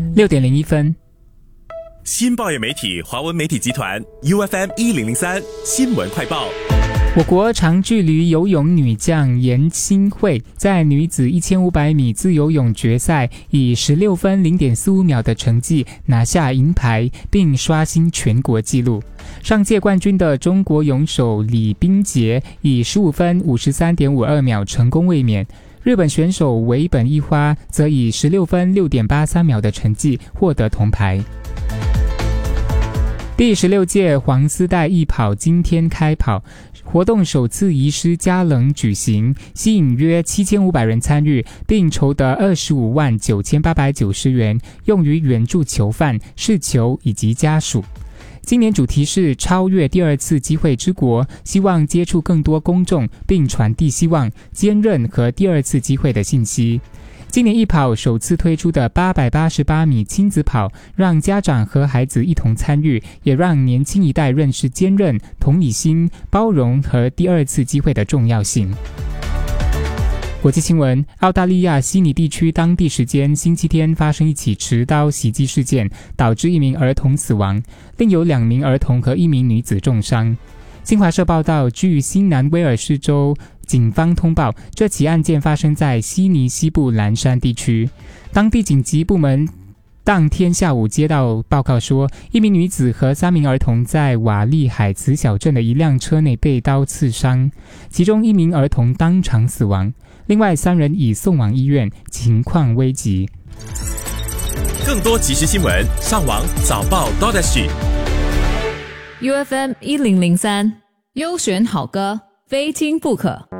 6:01。 新报业媒体华文媒体集团 UFM1003 新闻快报。 我国长距离游泳女将严欣慧在女子1500米自由泳决赛以16分0.45秒的成绩拿下银牌，并刷新全国纪录。上届冠军的中国泳手李冰洁以15分53.52秒成功卫冕，日本选手尾本一花则以16分6.83秒的成绩获得铜牌。第16届黄丝带艺跑今天开跑，活动首次移师嘉冷举行，吸引约7500人参与，并筹得259890元，用于援助囚犯、事囚以及家属。今年主题是超越第二次机会之国，希望接触更多公众，并传递希望、坚韧和第二次机会的信息。今年艺跑首次推出的888米亲子跑，让家长和孩子一同参与，也让年轻一代认识坚韧、同理心、包容和第二次机会的重要性。国际新闻：澳大利亚悉尼地区当地时间星期天发生一起持刀袭击事件，导致1名儿童死亡，另有2名儿童和1名女子重伤。新华社报道，据新南威尔士州警方通报，这起案件发生在悉尼西部蓝山地区。当地紧急部门当天下午接到报告说，1名女子和3名儿童在瓦利海茨小镇的一辆车内被刀刺伤，其中1名儿童当场死亡，另外3人已送往医院，情况危急。 更多即时新闻，上网早报 .UFM1003 优选好歌，非听不可。